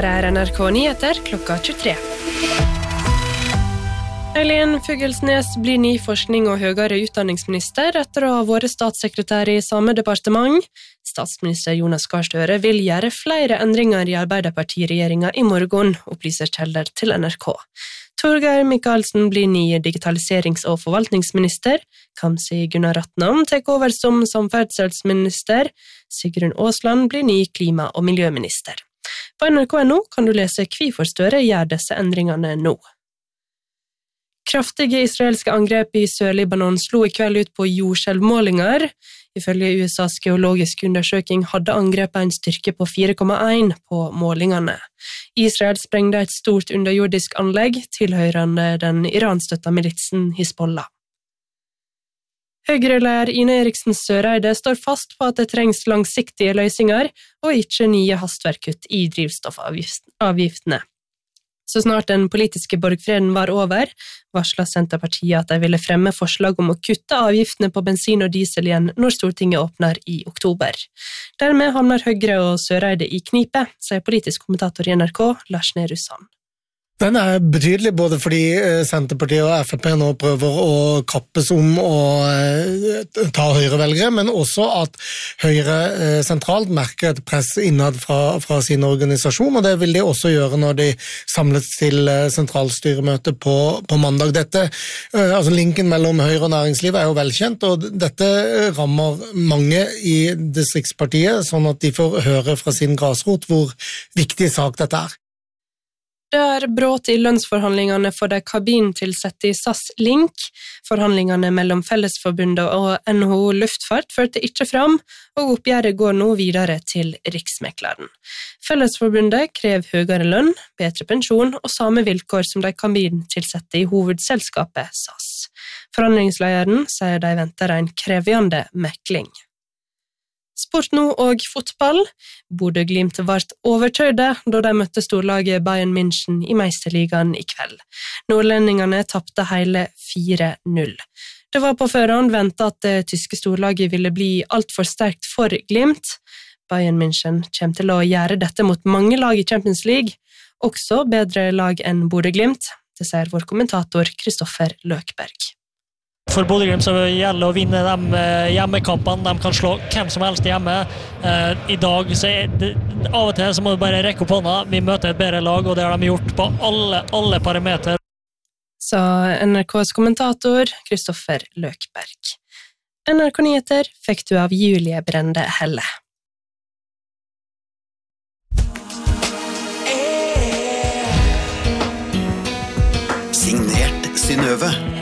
Her NRK Nyheter klokka 23. Eileen Fuggelsnes blir ny forskning- og høyere utdanningsminister etter å ha vært statssekretær i samme departement. Statsminister Jonas Gahr Støre vil gjøre flere endringer i Arbeiderparti-regjeringen i morgen, opplyser kilder til NRK. Torgeir Micaelsen blir ny digitaliserings- og forvaltningsminister. Kamzy Gunaratnam tar over som samferdselsminister. Sigrun Aasland blir ny klima- og miljøminister. På NRK.no kan du lese hvorfor Støre gjør disse endringene nå. Kraftige israelske angrep i Sør-Libanon slo i kveld ut på jordskjelvmålinger. Ifølge USAs geologiske undersøking hadde angrepet en styrke på 4,1 på målingene. Israel sprengte et stort underjordisk anlegg tilhørende den iranstøtta militsen Hizbollah. Høyre-leder Ine Eriksen Søreide står fast på at det trengs langsiktige løsninger og ikke nye hastverkkutt i drivstoffavgiftene. Så snart den politiske borgfreden var over, varslet Senterpartiet at de ville fremme forslag om å kutte avgiftene på bensin og diesel igjen når Stortinget åpner i oktober. Dermed havner Høyre og Søreide i knipe, sier politisk kommentator i NRK, Lars Nehru Sand. Den betydelig både fordi Senterpartiet og FrP nå prøver å kappes om å ta Høyre-velgere, men også at Høyre sentralt merker et press innad fra sin organisasjon, og det vil de også gjøre når de samles til sentralstyremøte på mandag. Linken mellom Høyre og næringslivet er jo velkjent, og dette rammer mange i distriktspartiet, sånn at de får høre fra sin grasrot hvor viktig sak dette er. Det er brudd i lønnsforhandlingene for de kabintilsatte i SAS Link. Forhandlingene mellom Fellesforbundet og NHO Luftfart førte ikke fram, og oppgjøret går nå videre til Riksmekleren. Fellesforbundet krever høyere lønn, bedre pensjon og samme vilkår som de kabintilsatte i hovedselskapet SAS. Forhandlingslederen sier de venter en krevende mekling. Sport nå og fotball. Bodø/Glimt ble overtøyde da de møtte storlaget Bayern München i Meisterligaen i kveld. Nordlendingene tapte hele 4-0. Det var på forhånd ventet at det tyske storlaget ville bli alt for sterkt for Glimt. Bayern München kommer til å gjøre dette mot mange lag i Champions League, også bedre lag enn Bodø/Glimt. Det sier vår kommentator Kristoffer Løkberg. For Bodø/Glimt så gjelder å vinne de hjemmekampene. De kan slå hvem som helst hjemme. I dag så av og til så må du bare rekke opp hånda. Vi møter et bedre lag, og det har de gjort på alle parameter. Sa NRKs kommentator Kristoffer Løkberg. NRK Nyheter fikk du av Julie Brende Helle. Signert Synnøve.